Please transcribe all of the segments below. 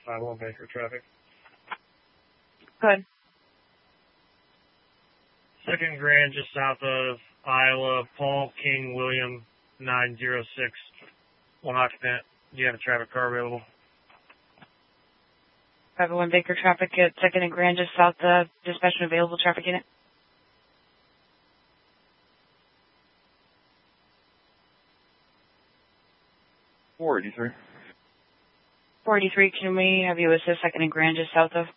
51 Baker traffic. Good. Second Grand, just south of Iowa, Paul King William 906, one occupant. Do you have a traffic car available? 51 Baker traffic at 2nd and Grand, just south of dispatch and available traffic unit. .483. 483, can we have you assist 2nd and Grand, just south of?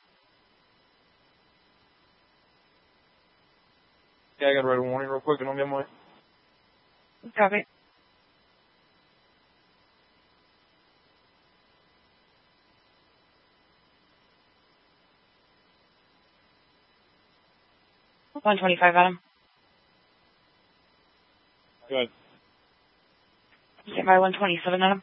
Yeah, I got to write a warning real quick and I'll be on my way. Copy. $125, Adam. Good. Stand by 127, Adam.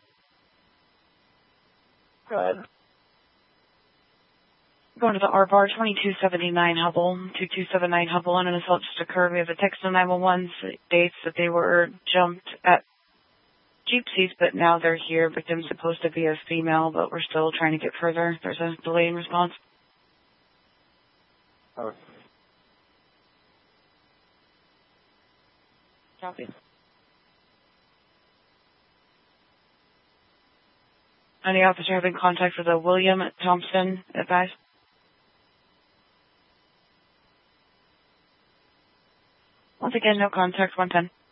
Good. Going to the R-Bar, 2279 Hubble, 2279 Hubble, and an assault just occurred. We have a text on 911 states that they were jumped at Jeepsies, but now they're here. Victim's supposed to be a female, but we're still trying to get further. There's a delay in response. Okay. Copy. Any officer having contact with a William Thompson, advise? Once again, no contact, 110.